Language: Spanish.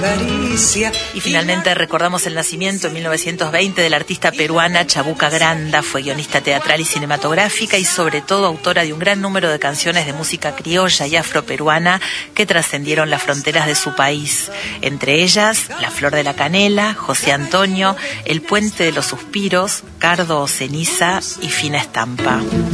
Y finalmente recordamos el nacimiento en 1920 de la artista peruana Chabuca Granda. Fue guionista teatral y cinematográfica y sobre todo autora de un gran número de canciones de música criolla y afroperuana que trascendieron las fronteras de su país. Entre ellas, La Flor de la Canela, José Antonio, El Puente de los Suspiros, Cardo o Ceniza y Fina Estampa.